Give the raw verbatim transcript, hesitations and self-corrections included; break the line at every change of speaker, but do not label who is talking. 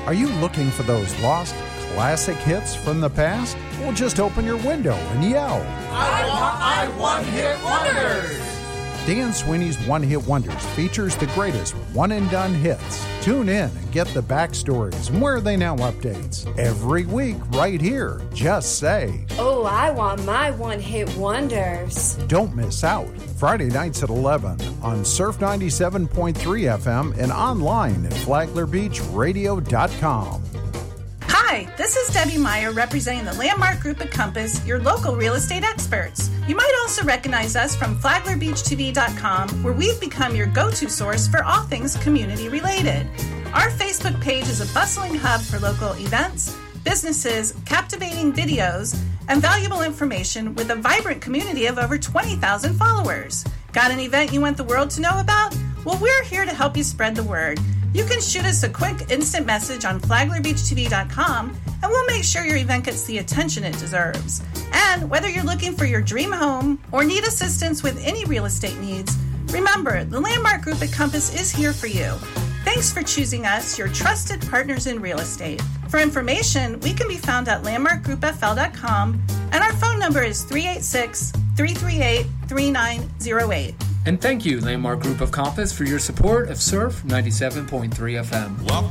Are you looking for those lost classic hits from the past? Well, just open your window and yell,
I want my one-hit wonders!
Dan Sweeney's One Hit Wonders features the greatest one-and-done hits. Tune in and get the backstories and Where Are They Now updates. Every week right here. Just say,
oh, I want my one-hit wonders.
Don't miss out. Friday nights at eleven on Surf ninety-seven point three F M and online at flagler beach radio dot com.
Hi, this is Debbie Meyer representing the Landmark Group at Compass, your local real estate experts. You might also recognize us from flagler beach t v dot com, where we've become your go-to source for all things community related. Our Facebook page is a bustling hub for local events, businesses, captivating videos, and valuable information with a vibrant community of over twenty thousand followers. Got an event you want the world to know about? Well, we're here to help you spread the word. You can shoot us a quick instant message on flagler beach t v dot com, and we'll make sure your event gets the attention it deserves. And whether you're looking for your dream home or need assistance with any real estate needs, remember, the Landmark Group at Compass is here for you. Thanks for choosing us, your trusted partners in real estate. For information, we can be found at landmark group f l dot com, and our phone number is three eight six, three three eight, three nine zero eight.
And thank you, Landmark Group of Compass, for your support of Surf ninety-seven point three F M.